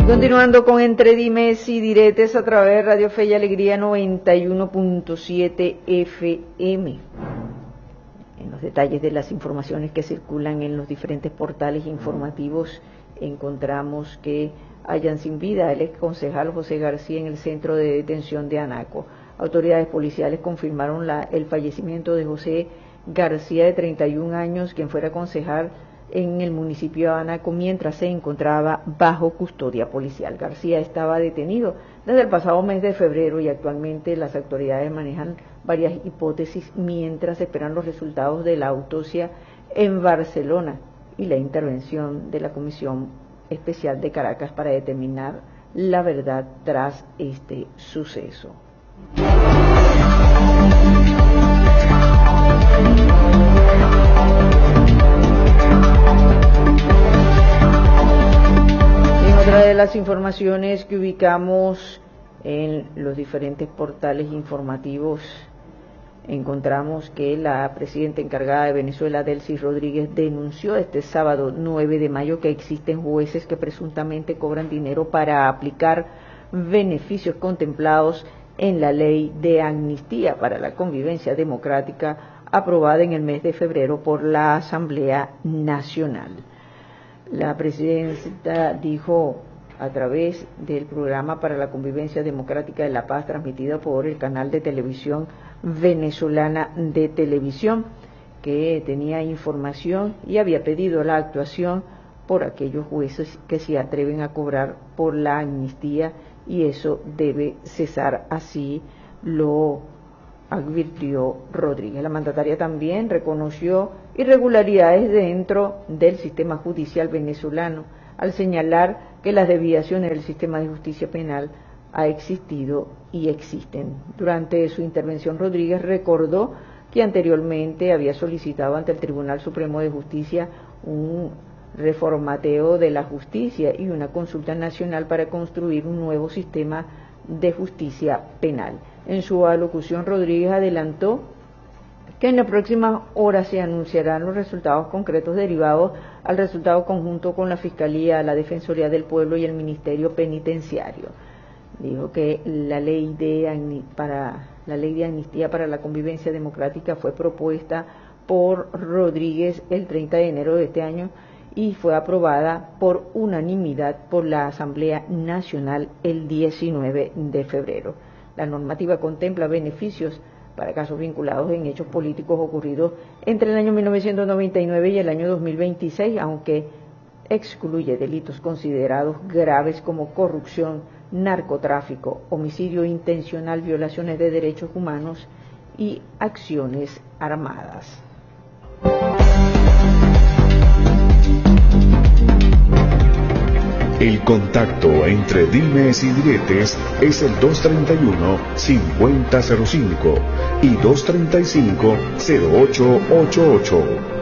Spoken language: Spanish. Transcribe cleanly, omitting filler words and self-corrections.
Continuando con Entre Dimes y Diretes a través de Radio Fe y Alegría 91.7 FM. En los detalles de las informaciones que circulan en los diferentes portales informativos, encontramos que hallan sin vida al ex concejal José García en el centro de detención de Anaco. Autoridades policiales confirmaron el fallecimiento de José García, de 31 años, quien fuera concejal en el municipio de Anaco mientras se encontraba bajo custodia policial. García estaba detenido desde el pasado mes de febrero y actualmente las autoridades manejan varias hipótesis mientras esperan los resultados de la autopsia en Barcelona y la intervención de la Comisión Especial de Caracas para determinar la verdad tras este suceso. Otra de las informaciones que ubicamos en los diferentes portales informativos, encontramos que la presidenta encargada de Venezuela, Delcy Rodríguez, denunció este sábado 9 de mayo que existen jueces que presuntamente cobran dinero para aplicar beneficios contemplados en la Ley de Amnistía para la Convivencia Democrática aprobada en el mes de febrero por la Asamblea Nacional. La presidenta dijo a través del programa para la Convivencia Democrática de la Paz, transmitido por el canal de televisión venezolana de televisión, que tenía información y había pedido la actuación por aquellos jueces que se atreven a cobrar por la amnistía, y eso debe cesar, así lo advirtió Rodríguez. La mandataria también reconoció irregularidades dentro del sistema judicial venezolano, al señalar que las desviaciones del sistema de justicia penal ha existido y existen. Durante su intervención, Rodríguez recordó que anteriormente había solicitado ante el Tribunal Supremo de Justicia un reformateo de la justicia y una consulta nacional para construir un nuevo sistema de justicia penal. En su alocución, Rodríguez adelantó que en las próximas horas se anunciarán los resultados concretos derivados al resultado conjunto con la Fiscalía, la Defensoría del Pueblo y el Ministerio Penitenciario. Dijo que la ley de amnistía para la convivencia democrática fue propuesta por Rodríguez el 30 de enero de este año y fue aprobada por unanimidad por la Asamblea Nacional el 19 de febrero. La normativa contempla beneficios para casos vinculados en hechos políticos ocurridos entre el año 1999 y el año 2026, aunque excluye delitos considerados graves como corrupción, narcotráfico, homicidio intencional, violaciones de derechos humanos y acciones armadas. El contacto entre Dimes y Diretes es el 231-5005 y 235-0888.